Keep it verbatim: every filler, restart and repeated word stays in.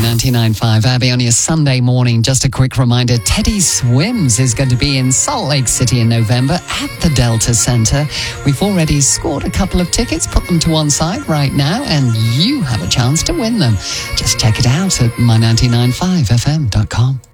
ninety-nine point five Abbey on your Sunday morning. Just a quick reminder, Teddy Swims is going to be in Salt Lake City in November at the Delta Center. We've already scored a couple of tickets, put them to one side right now, and you have a chance to win them. Just check it out at my ninety-nine point five F M dot com.